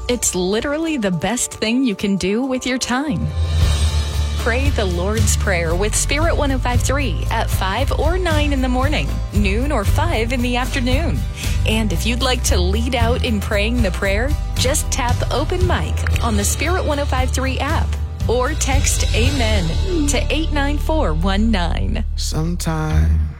It's literally the best thing you can do with your time. Pray the Lord's Prayer with Spirit 105.3 at 5 or 9 in the morning, noon or 5 in the afternoon. And if you'd like to lead out in praying the prayer, just tap Open Mic on the Spirit 105.3 app or text Amen to 89419. Sometimes